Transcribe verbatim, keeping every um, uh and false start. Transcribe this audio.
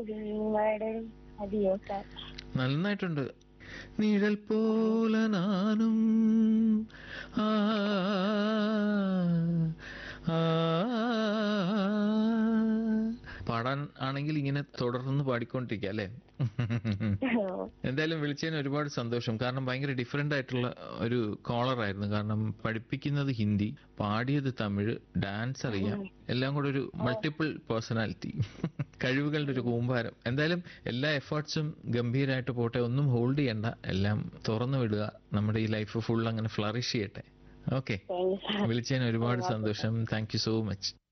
മഴയും അതെയോ സാർ? നന്നായിട്ടുണ്ട്. നിഴൽ പോലെ നാനും ആ ആ പാടാൻ ആണെങ്കിൽ ഇങ്ങനെ തുടർന്ന് പാടിക്കൊണ്ടിരിക്കുക അല്ലേ? എന്തായാലും വിളിച്ചതിന് ഒരുപാട് സന്തോഷം. കാരണം ഭയങ്കര ഡിഫറെന്റ് ആയിട്ടുള്ള ഒരു കോളർ ആയിരുന്നു. കാരണം പഠിപ്പിക്കുന്നത് ഹിന്ദി, പാടിയത് തമിഴ്, ഡാൻസ് അറിയാം, എല്ലാം കൂടെ ഒരു മൾട്ടിപ്പിൾ പേഴ്സണാലിറ്റി. കഴിവുകളുടെ ഒരു കൂമ്പാരം. എന്തായാലും എല്ലാ എഫേർട്സും ഗംഭീരമായിട്ട് പോട്ടെ. ഒന്നും ഹോൾഡ് ചെയ്യണ്ട, എല്ലാം തുറന്നു വിടുക. നമ്മുടെ ഈ ലൈഫ് ഫുൾ അങ്ങനെ ഫ്ലറിഷ് ചെയ്യട്ടെ. ഓക്കെ, വിളിച്ചതിന് ഒരുപാട് സന്തോഷം. Thank you so much.